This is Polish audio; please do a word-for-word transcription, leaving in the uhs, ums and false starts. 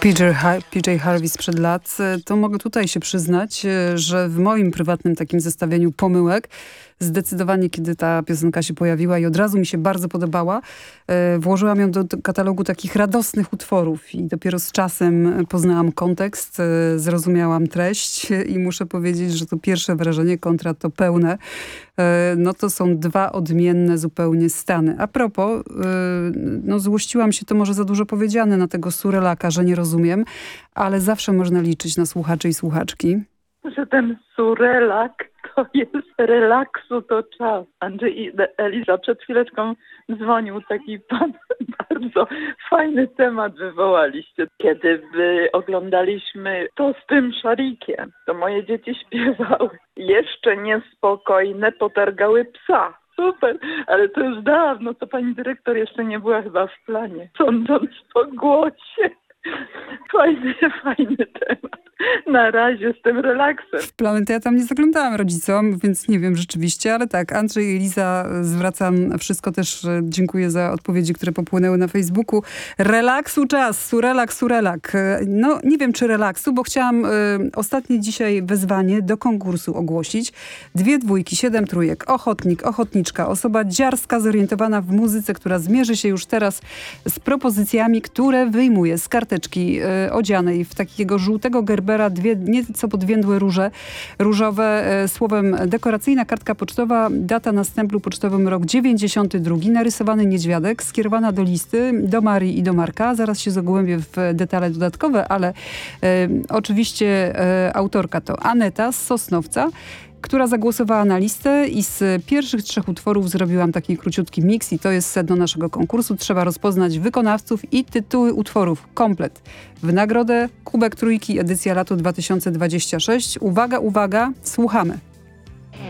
P J, Har- P J Harvey sprzed lat, to mogę tutaj się przyznać, że w moim prywatnym takim zestawieniu pomyłek zdecydowanie, kiedy ta piosenka się pojawiła i od razu mi się bardzo podobała, włożyłam ją do, do katalogu takich radosnych utworów i dopiero z czasem poznałam kontekst, zrozumiałam treść i muszę powiedzieć, że to pierwsze wrażenie kontra to pełne, no to są dwa odmienne zupełnie stany. A propos, no złościłam się, to może za dużo powiedziane, na tego surelaka, że nie rozumiem, ale zawsze można liczyć na słuchaczy i słuchaczki. Że ten surelak to jest relaksu to czas. Andrzej i Eliza, przed chwileczką dzwonił taki pan, bardzo fajny temat wywołaliście. Kiedy wy oglądaliśmy to z tym szarikiem, to moje dzieci śpiewały. Jeszcze niespokojne potargały psa. Super, ale to już dawno, to pani dyrektor jeszcze nie była chyba w planie. Sądząc po głosie. Fajny, fajny temat. Na razie z tym relaksem. W plany to ja tam nie zaglądałam rodzicom, więc nie wiem rzeczywiście, ale tak, Andrzej i Eliza, zwracam wszystko też, dziękuję za odpowiedzi, które popłynęły na Facebooku. Relaksu czas, surelak, surelak. No nie wiem, czy relaksu, bo chciałam y, ostatnie dzisiaj wezwanie do konkursu ogłosić. Dwie dwójki, siedem trójek, ochotnik, ochotniczka, osoba dziarska, zorientowana w muzyce, która zmierzy się już teraz z propozycjami, które wyjmuje z karteczki y, odzianej w takiego żółtego gerbera dwie nieco podwiędłe róże różowe, e, słowem dekoracyjna kartka pocztowa, data na stemplu pocztowym rok dziewięćdziesiąty drugi, narysowany niedźwiadek, skierowana do listy, do Marii i do Marka. Zaraz się zagłębię w detale dodatkowe, ale e, oczywiście e, autorka to Aneta z Sosnowca, która zagłosowała na listę i z pierwszych trzech utworów zrobiłam taki króciutki miks i to jest sedno naszego konkursu. Trzeba rozpoznać wykonawców i tytuły utworów. Komplet. W nagrodę Kubek Trójki, edycja lato dwa tysiące dwudziesty szósty. Uwaga, uwaga, słuchamy.